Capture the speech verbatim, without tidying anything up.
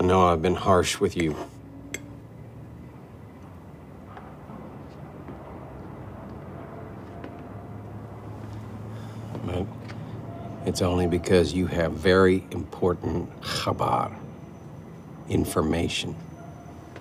know I've been harsh with you. But it's only because you have very important khabar, information.